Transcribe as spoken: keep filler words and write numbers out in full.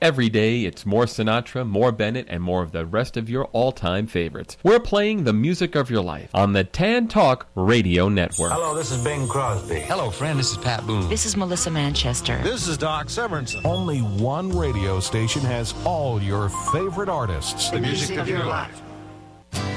Every day, it's more Sinatra, more Bennett, and more of the rest of your all-time favorites. We're playing the music of your life on the Tan Talk Radio Network. Hello, this is Bing Crosby. Hello, friend. This is Pat Boone. This is Melissa Manchester. This is Doc Severinsen. Only one radio station has all your favorite artists. The music of your life.